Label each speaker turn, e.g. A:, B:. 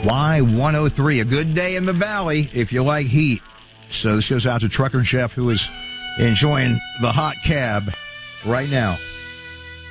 A: Y103. A good day in the valley if you like heat. So this goes out to Trucker Jeff, who is enjoying the hot cab right now.